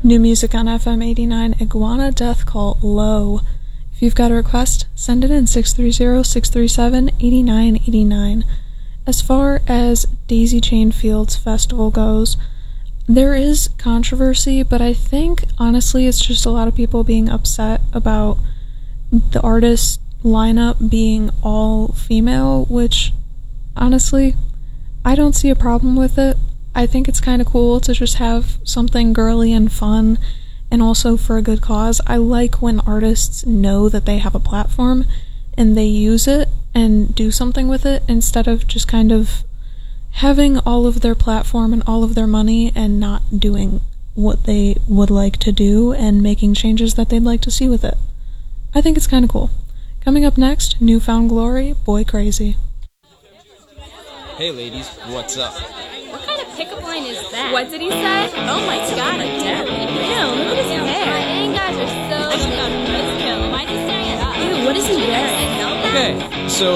New music on FM 89, Iguana Death Cult, Low. If you've got a request, send it in 630-637-8989. As far as Daisy Chain Fields Festival goes, there is controversy, but I think, honestly, it's just a lot of people being upset about the artist lineup being all female, which, honestly, I don't see a problem with it. I think it's kind of cool to just have something girly and fun, and also for a good cause. I like when artists know that they have a platform, and they use it and do something with it, instead of just kind of having all of their platform and all of their money and not doing what they would like to do and making changes that they'd like to see with it. I think it's kind of cool. Coming up next, New Found Glory, Boy Crazy. Hey ladies, what's up? What kind of pickup line is that? What did he say? Oh my god, a dad. Ew, look at his hair. My guys are so... Am I just staring it up? Ew, what is he wearing? Okay, so